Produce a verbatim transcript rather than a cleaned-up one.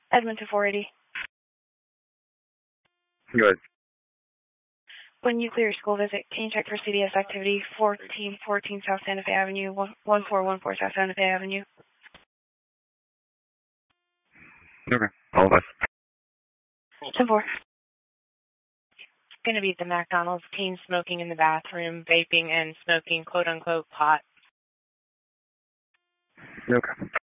Edmonton four eighty. Go ahead. When you clear your school visit, can you check for C D S activity, fourteen fourteen South Santa Fe Avenue, one four one four South Santa Fe Avenue? Okay, all of us. ten four. It's going to be the McDonald's teen smoking in the bathroom, vaping and smoking quote-unquote pot. Okay.